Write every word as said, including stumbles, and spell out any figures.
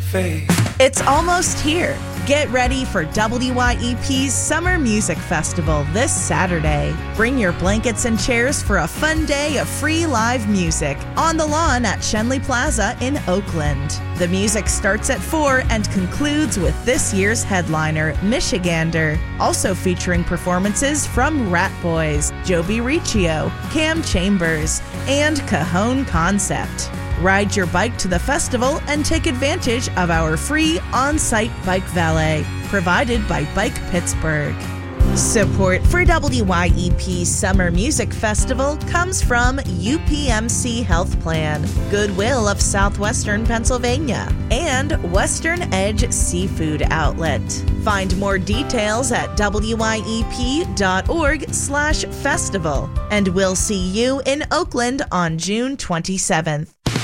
fade. It's almost here. Get ready for W Y E P's Summer Music Festival this Saturday. Bring your blankets and chairs for a fun day of free live music on the lawn at Schenley Plaza in Oakland. The music starts at four and concludes with this year's headliner, Michigander, also featuring performances from Rat Boys, Joby Riccio, Cam Chambers, and Cajon Concept. Ride your bike to the festival and take advantage of our free on-site bike valet, provided by Bike Pittsburgh. Support for W Y E P's Summer Music Festival comes from U P M C Health Plan, Goodwill of Southwestern Pennsylvania, and Western Edge Seafood Outlet. Find more details at W Y E P dot org slash festival, and we'll see you in Oakland on June twenty-seventh.